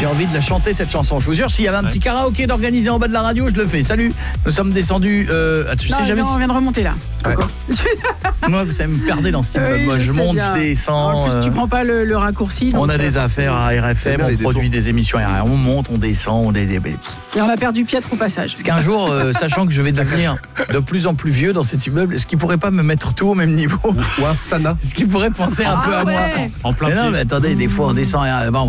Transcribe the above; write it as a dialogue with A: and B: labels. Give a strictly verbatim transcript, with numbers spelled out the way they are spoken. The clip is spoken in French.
A: J'ai envie de la chanter cette chanson. Je vous jure, s'il y avait un ouais. petit karaoké d'organiser en bas de la radio, je le fais. Salut. Nous sommes descendus euh, ah, tu
B: non,
A: sais jamais
B: non, on vient de remonter là.
A: Ouais. Moi, vous savez me perdre dans ce immeuble. Oui, Moi, je monte, bien. je descends.
B: En plus, tu prends pas le, le raccourci.
A: On a des affaires à R F M, on produit des émissions R F M, on monte, on descend, on des, des...
B: Et on a perdu Pietre au passage.
A: Parce qu'un jour, euh, sachant que je vais devenir de plus en plus vieux dans cet immeuble, est-ce qu'il pourrait pas me mettre tout au même niveau?
C: Ou un Stana?
A: Est-ce qu'il pourrait penser un
B: ah
A: peu à
B: ouais.
A: moi? En plein mais non, mais attendez, des fois on descend. Bon,